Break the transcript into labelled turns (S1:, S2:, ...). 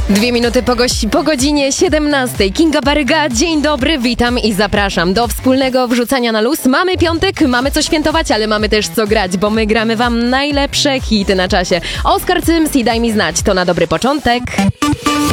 S1: 2 minuty po godzinie 17. Kinga Baryga, dzień dobry, witam i zapraszam do wspólnego wrzucania na luz. Mamy piątek, mamy co świętować, ale mamy też co grać, bo my gramy wam najlepsze hity na czasie. Oskar Cyms i Daj mi znać, to na dobry początek.